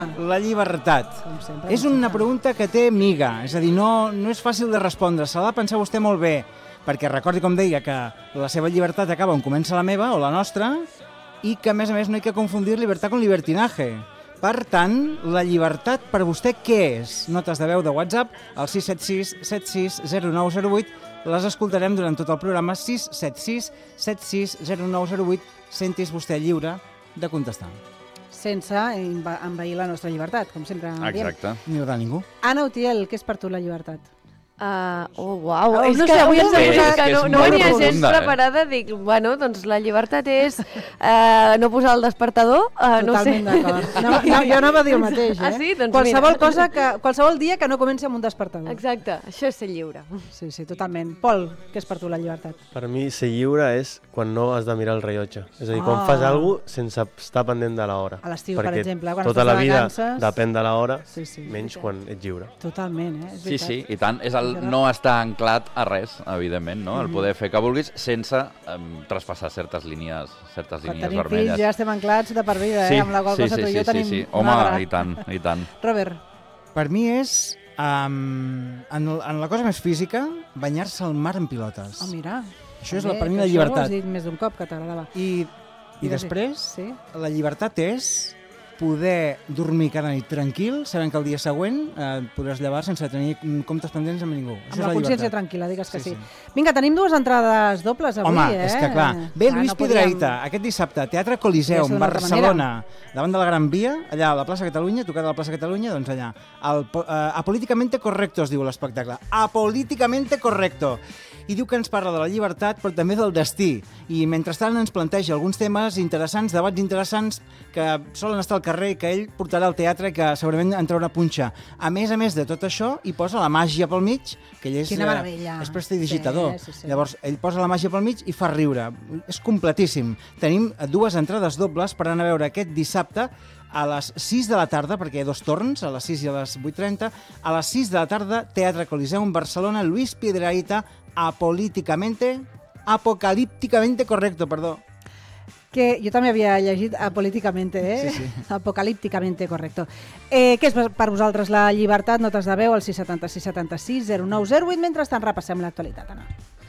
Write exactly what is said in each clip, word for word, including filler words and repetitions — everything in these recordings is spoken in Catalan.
La llibertat. És una pregunta que té miga, és a dir, no, no és fàcil de respondre, se l'ha de pensar vostè molt bé, perquè recordi, com deia, que la seva llibertat acaba on comença la meva o la nostra i que, a més a més, no hi ha que confundir llibertat con libertinaje. Per tant, la llibertat per vostè què és? Notes de veu de WhatsApp al sis set sis set sis zero nou zero vuit. Les escoltarem durant tot el programa sis set sis set sis zero nou zero vuit. Sentis vostè lliure de contestar. Sense envair la nostra llibertat, com sempre diem. Exacte. Ni haurà ningú. Anna Utiel, què és per tu la llibertat? Uh, oh, uau, Oh, és no que sé, avui és ens que ha és- posat que és no, no molt venia gens profunda, eh? preparada, dic, bueno, doncs la llibertat és uh, no posar el despertador, uh, no sé. Totalment d'acord. No, no, jo anava a dir el mateix, eh? Ah, sí? Doncs qualsevol, mira. cosa que, qualsevol dia que no comenci amb un despertador. Exacte, això és ser lliure. Sí, sí, totalment. Pol, què és per tu la llibertat? Per mi, ser lliure és quan no has de mirar el rellotge. És a dir, quan Ah. fas alguna cosa sense estar pendent de l'hora. A l'estiu, per Perquè exemple, quan tota estàs la de vida vacances. depèn de l'hora, Sí, sí, menys veritat. quan ets lliure. Totalment, eh? És Sí, veritat. sí, i tant. És el no estar anclat a res, evidentment, no? El poder fer que vulguis sense um, traspassar certes línies, certes Quan línies tenim vermelles. fills ja estem anclats de per vida, Sí, eh? Amb la qual sí, cosa sí, tu i sí, jo sí, tenim sí. una Home, gra. i tant, i tant. Robert, Per mi és, um, en, el- en la cosa més física, banyar-se al mar en pilotes. oh, mira. Això és També, la, per mi que la això llibertat. Ho has dit més d'un cop, que t'agradava. I, I Digues-hi. després, Sí? la llibertat és poder dormir cada nit tranquil, sabent que el dia següent eh, podràs llevar sense tenir comptes pendents amb ningú. Això Amb és la consciència llibertat. tranquil·la, digues que sí. Sí, sí. sí. Vinga, tenim dues entrades dobles avui, Home, eh? és que clar, ve Clar, Luis no podíem- Piedrahita aquest dissabte, Teatre Podria Coliseum, ser d'una altra Barcelona, davant de la Gran Via, allà a la plaça Catalunya, tocada a la plaça Catalunya, doncs allà. El, po- eh, Apolíticamente correcto es diu l'espectacle. Apolíticamente correcto. I diu que ens parla de la llibertat, però també del destí. I mentrestant ens planteja alguns temes interessants, debats interessants, que solen estar al carrer i que ell portarà al teatre i que segurament en traurà punxa. A més a més de tot això, hi posa la màgia pel mig, que ell és, Quina eh, meravella. és prestidigitador. Sí, sí, sí. Llavors, ell posa la màgia pel mig i fa riure. És completíssim. Tenim dues entrades dobles per anar a veure aquest dissabte a les sis de la tarda, perquè hi ha dos torns, a les sis i a les vuit trenta. A les sis de la tarda, Teatre Coliseum, Barcelona, Luis Piedrahita, apolíticamente, apocalípticamente correcto, perdó. Que jo també havia llegit apolíticamente, eh? Sí, sí. Apocalípticamente correcto. Eh, què és per vosaltres la llibertat? Notes de veu al sis set sis set sis zero nou zero vuit. Mentrestant repassem l'actualitat, Anna.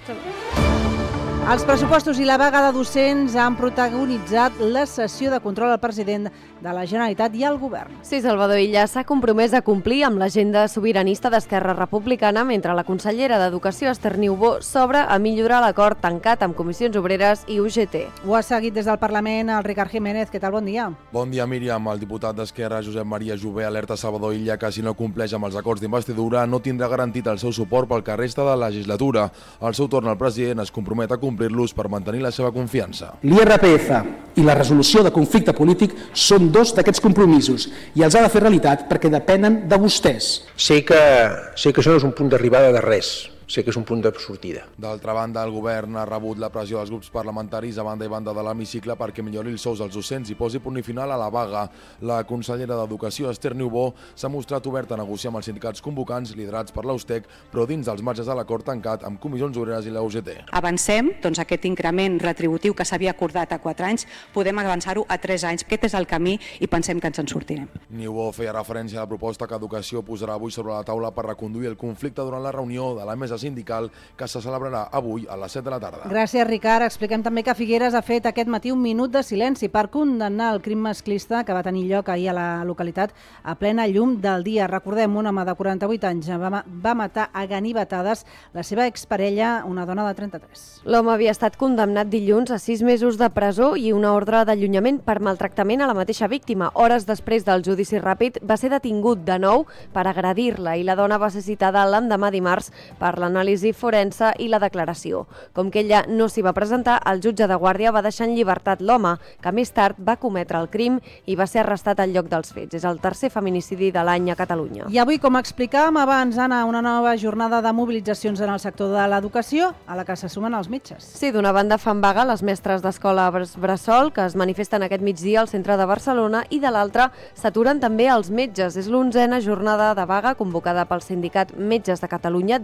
Els pressupostos i la vaga de docents han protagonitzat la sessió de control al president de la Generalitat i al govern. Sí, Salvador Illa s'ha compromès a complir amb l'agenda sobiranista d'Esquerra Republicana, mentre la consellera d'Educació, Esther Niubó, s'obre a millorar l'acord tancat amb Comissions Obreres i U G T. Ho ha seguit des del Parlament el Ricard Jiménez. Què tal? Bon dia. Bon dia, Míriam. El diputat d'Esquerra, Josep Maria Jové, alerta Salvador Illa que si no compleix amb els acords d'investidura no tindrà garantit el seu suport pel que resta de la legislatura. Al seu torn, el president es compromet a complir-los per mantenir la seva confiança. L'I R P F i la resolució de conflicte polític són dos d'aquests compromisos i els ha de fer realitat perquè depenen de vostès. Sé que, sé que això no és un punt d'arribada de res, sé que és un punt de sortida. D'altra banda, el govern ha rebut la pressió dels grups parlamentaris a banda i banda de l'hemicicle perquè millori els sous dels docents i posi punt i final a la vaga. La consellera d'Educació, Esther Niubó, s'ha mostrat oberta a negociar amb els sindicats convocants liderats per l'Austec, però dins dels marges de l'acord tancat amb Comissions Obreres i la U G T. Avancem, doncs aquest increment retributiu que s'havia acordat a quatre anys, podem avançar-ho a tres anys. Aquest és el camí i pensem que ens en sortirem. Niubó feia referència a la proposta que Educació posarà avui sobre la taula per reconduir el conflicte durant la reunió de la mesa sindical que se celebrarà avui a les set de la tarda. Gràcies, Ricard. Expliquem també que Figueres ha fet aquest matí un minut de silenci per condemnar el crim masclista que va tenir lloc ahir a la localitat a plena llum del dia. Recordem, un home de quaranta-vuit anys va, va matar a ganivetades la seva exparella, una dona de trenta-tres. L'home havia estat condemnat dilluns a sis mesos de presó i una ordre d'allunyament per maltractament a la mateixa víctima. Hores després del judici ràpid va ser detingut de nou per agredir-la i la dona va ser citada l'endemà dimarts per l'anàlisi forense i la declaració. Com que ella no s'hi va presentar, el jutge de guàrdia va deixar en llibertat l'home, que més tard va cometre el crim i va ser arrestat al lloc dels fets. És el tercer feminicidi de l'any a Catalunya. I avui, com explicàvem abans, Anna, una nova jornada de mobilitzacions en el sector de l'educació, a la que se sumen els metges. Sí, d'una banda fan vaga les mestres d'escola Bressol, que es manifesten aquest migdia al centre de Barcelona, i de l'altra s'aturen també els metges. És l'onzena jornada de vaga convocada pel sindicat Metges de Catalunya des de l'octubre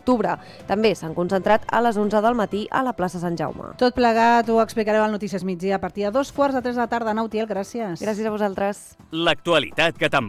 d'octubre. També s'han concentrat a les onze del matí a la plaça Sant Jaume. Tot plegat ho explicareu al Notícies Migdia a partir de dos quarts de tres de la tarda. Nautiel, gràcies. Gràcies a vosaltres. L'actualitat que t'envolta.